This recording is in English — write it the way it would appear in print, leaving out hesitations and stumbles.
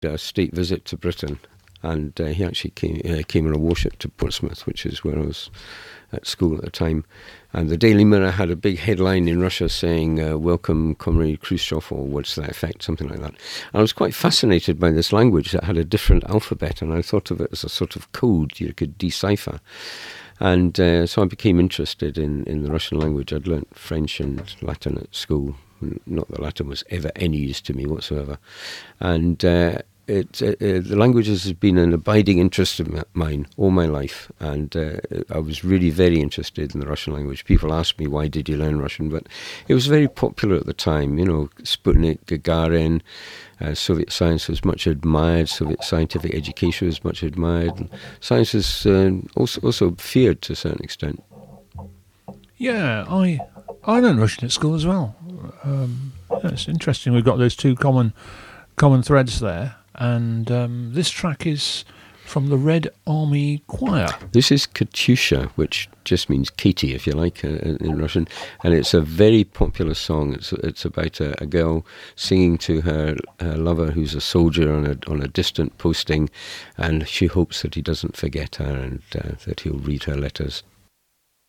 a state visit to Britain, and he actually came on a warship to Portsmouth, which is where I was at school at the time. And the Daily Mirror had a big headline in Russia saying, "Welcome, Comrade Khrushchev," or what's that effect, something like that. And I was quite fascinated by this language that had a different alphabet, and I thought of it as a sort of code you could decipher. And so I became interested in the Russian language. I'd learnt French and Latin at school. Not that Latin was ever any use to me whatsoever. And the languages has been an abiding interest of mine all my life, and I was really very interested in the Russian language. People ask me, why did you learn Russian? But it was very popular at the time, Sputnik, Gagarin, Soviet science was much admired, Soviet scientific education was much admired, and science was also feared to a certain extent. Yeah, I learned Russian at school as well. It's interesting, we've got those two common threads there. And this track is from the Red Army Choir. This is Katyusha, which just means Katie, if you like, in Russian. And it's a very popular song. It's about a girl singing to her lover, who's a soldier on a distant posting, and she hopes that he doesn't forget her and that he'll read her letters.